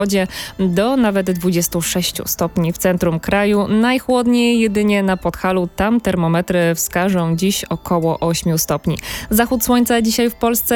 do nawet 26 stopni w centrum kraju. Najchłodniej jedynie na Podhalu. Tam termometry wskażą dziś około 8 stopni. Zachód słońca dzisiaj w Polsce